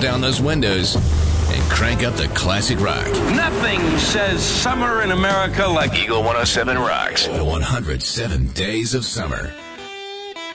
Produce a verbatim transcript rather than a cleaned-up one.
down those windows and crank up the classic rock. Nothing says summer in America like Eagle one oh seven Rocks. one hundred seven Days of Summer.